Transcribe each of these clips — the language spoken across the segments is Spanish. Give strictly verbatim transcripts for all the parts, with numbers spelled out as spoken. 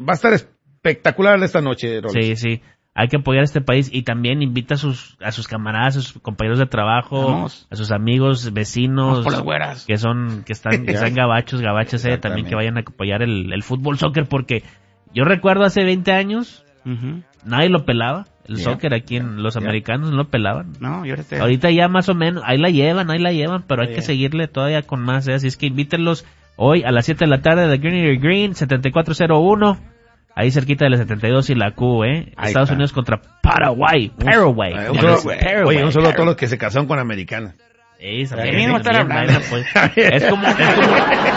va a estar espectacular esta noche, Rolis. Sí, sí. Hay que apoyar a este país y también invita a sus a sus camaradas, a sus compañeros de trabajo, Vamos. a sus amigos, vecinos, por las güeras. que son que están que están gabachos, gabachas, eh, también que vayan a apoyar el, el fútbol, soccer, porque yo recuerdo hace veinte años, uh-huh. nadie lo pelaba. El yeah. soccer aquí en yeah. los americanos yeah. no lo pelaban. No, yo ahorita... ahorita ya más o menos, ahí la llevan, ahí la llevan, pero hay yeah. que seguirle todavía con más, ¿eh? Así es que invítenlos hoy a las siete de la tarde de Greenery Green, setenta y cuatro cero uno, ahí cerquita de la setenta y dos y la Q, ¿eh? Ahí Estados está. Unidos contra Paraguay, Paraguay. Un, un, solo, Paraguay. Oye, un saludo a todos los que se casaron con americanas. Sí, también, bien, bien, bien, pues. Es como, es como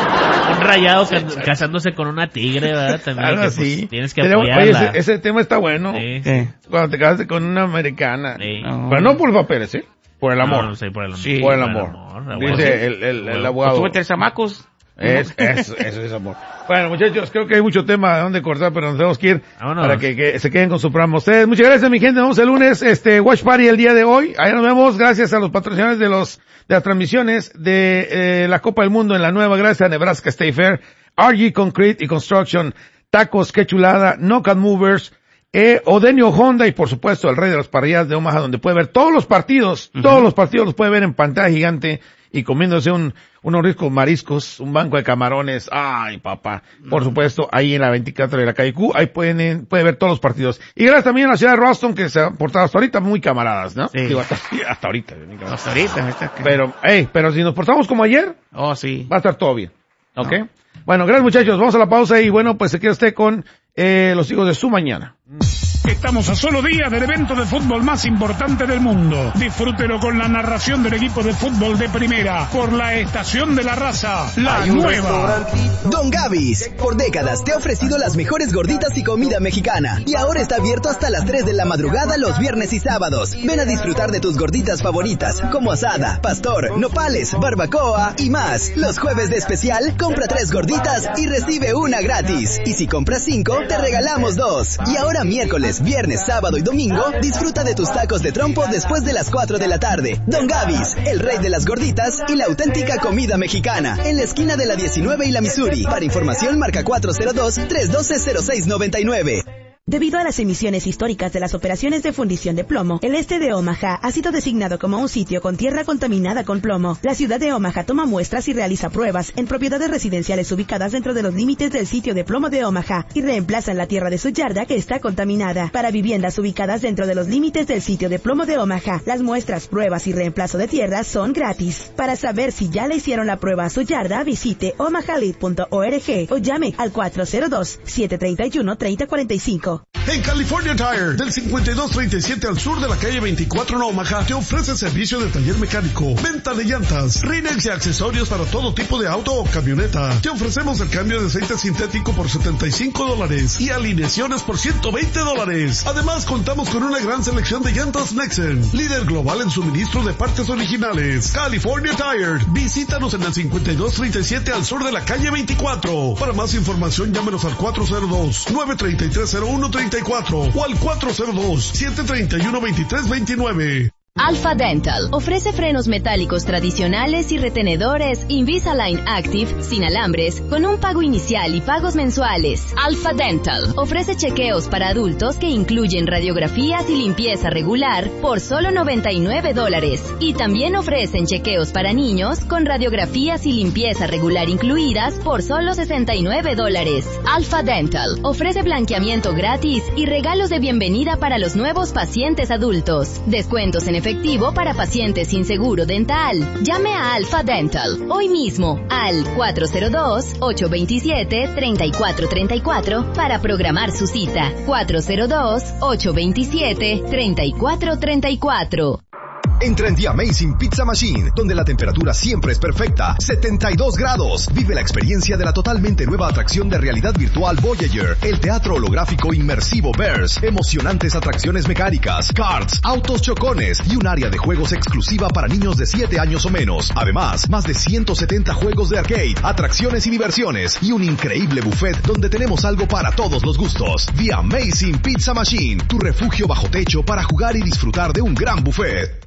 un rayado casándose con una tigre, ¿verdad? También Algo que, así. Pues, tienes que apoyarla. Oye, ese, ese tema está bueno. Sí, sí. Cuando te casaste con una americana. Sí. No. Pero no por papeles, ¿eh? Por el amor. No, no sé, por el amor. Sí, por el amor. Por el amor. Dice el, el, el, el abogado. Súbete el zamacos. Es, es, eso es amor. Bueno, muchachos, creo que hay mucho tema de dónde cortar, pero nos tenemos que ir Vámonos. para que, que se queden con su programa. Ustedes, muchas gracias, mi gente. Nos vemos el lunes, este, Watch Party el día de hoy. Ahí nos vemos. Gracias a los patrocinadores de los, de las transmisiones de, eh, la Copa del Mundo en la nueva. Gracias a Nebraska State Fair, R G Concrete y Construction, Tacos, Qué Chulada, Knockout Movers, eh, Odenio Honda y por supuesto el rey de las parrillas de Omaha, donde puede ver todos los partidos, uh-huh. todos los partidos los puede ver en pantalla gigante y comiéndose un, unos ricos mariscos, un banco de camarones. Ay, papá. Por supuesto, ahí en la veinticuatro de la calle Q, ahí pueden, pueden ver todos los partidos. Y gracias también a la ciudad de Roston, que se ha portado hasta ahorita muy camaradas, ¿no? Sí. Digo, hasta, hasta ahorita. Hasta ahorita. Pero, hey, pero si nos portamos como ayer, oh, sí. va a estar todo bien. ¿Ok? No. Bueno, gracias muchachos. Vamos a la pausa y bueno, pues se queda usted con, eh, los hijos de su mañana. Estamos a solo días del evento de fútbol más importante del mundo. Disfrútelo con la narración del equipo de fútbol de primera por la Estación de la Raza, la nueva. Don Gavis, por décadas te ha ofrecido las mejores gorditas y comida mexicana. Y ahora está abierto hasta las tres de la madrugada los viernes y sábados. Ven a disfrutar de tus gorditas favoritas, como asada, pastor, nopales, barbacoa y más. Los jueves de especial, compra tres gorditas y recibe una gratis. Y si compras cinco, te regalamos dos. Y ahora miércoles, viernes, sábado y domingo, disfruta de tus tacos de trompo después de las cuatro de la tarde. Don Gavis, el rey de las gorditas y la auténtica comida mexicana, en la esquina de la diecinueve y la Missouri. Para información, marca cuatro cero dos, tres uno dos, cero seis nueve nueve. Debido a las emisiones históricas de las operaciones de fundición de plomo, el este de Omaha ha sido designado como un sitio con tierra contaminada con plomo. La ciudad de Omaha toma muestras y realiza pruebas en propiedades residenciales ubicadas dentro de los límites del sitio de plomo de Omaha y reemplazan la tierra de su yarda que está contaminada. Para viviendas ubicadas dentro de los límites del sitio de plomo de Omaha, las muestras, pruebas y reemplazo de tierra son gratis. Para saber si ya le hicieron la prueba a su yarda, visite omaha lead punto org o llame al cuatro cero dos, siete tres uno, tres cero cuatro cinco. En California Tire, del cincuenta y dos treinta y siete al sur de la calle veinticuatro en Omaha, te ofrece servicio de taller mecánico, venta de llantas, rínex y accesorios para todo tipo de auto o camioneta. Te ofrecemos el cambio de aceite sintético por setenta y cinco dólares y alineaciones por ciento veinte dólares. Además, contamos con una gran selección de llantas Nexen, líder global en suministro de partes originales. California Tire, visítanos en el cincuenta y dos treinta y siete al sur de la calle veinticuatro. Para más información, llámenos al cuatro cero dos, nueve tres tres, cero uno tres cuatro o al cuatro cero dos, siete tres uno, dos tres dos nueve. Alpha Dental ofrece frenos metálicos tradicionales y retenedores Invisalign Active sin alambres con un pago inicial y pagos mensuales. Alpha Dental ofrece chequeos para adultos que incluyen radiografías y limpieza regular por solo noventa y nueve dólares. Y también ofrecen chequeos para niños con radiografías y limpieza regular incluidas por solo sesenta y nueve dólares. Alpha Dental ofrece blanqueamiento gratis y regalos de bienvenida para los nuevos pacientes adultos. Descuentos en efectivo para pacientes sin seguro dental. Llame a Alpha Dental hoy mismo al cuatro cero dos, ocho dos siete, tres cuatro tres cuatro para programar su cita. cuatro cero dos, ocho dos siete, tres cuatro tres cuatro. Entra en The Amazing Pizza Machine, donde la temperatura siempre es perfecta, setenta y dos grados. Vive la experiencia de la totalmente nueva atracción de realidad virtual Voyager, el teatro holográfico inmersivo Bears, emocionantes atracciones mecánicas, karts, autos chocones y un área de juegos exclusiva para niños de siete años o menos. Además, más de ciento setenta juegos de arcade, atracciones y diversiones y un increíble buffet donde tenemos algo para todos los gustos. The Amazing Pizza Machine, tu refugio bajo techo para jugar y disfrutar de un gran buffet.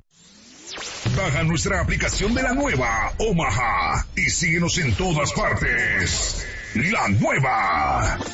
Baja nuestra aplicación de la nueva Omaha y síguenos en todas partes. La nueva.